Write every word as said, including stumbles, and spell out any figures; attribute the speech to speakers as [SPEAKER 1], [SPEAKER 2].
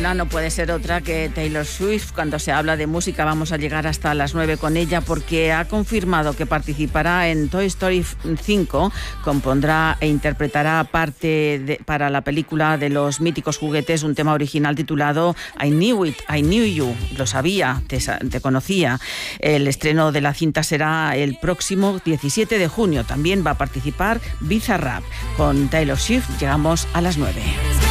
[SPEAKER 1] una no puede ser otra que Taylor Swift. Cuando se habla de música vamos a llegar hasta las nueve con ella, porque ha confirmado que participará en Toy Story cinco, compondrá e interpretará parte de, para la película de los míticos juguetes, un tema original titulado I Knew It, I Knew You, lo sabía, te, te conocía. El estreno de la cinta será el próximo diecisiete de junio. También va a participar Bizarrap. Con Taylor Swift llegamos a las nueve.